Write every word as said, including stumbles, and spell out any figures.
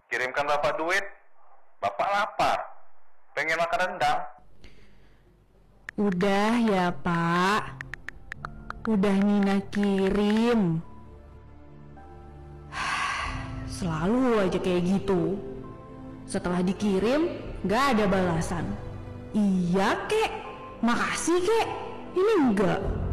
Kirimkan Bapak duit. Bapak lapar. Pengen makan rendang. Udah ya Pak. Udah Nina kirim. Selalu aja kayak gitu. Setelah dikirim, gak ada balasan. Iya kek, makasih kek, ini enggak.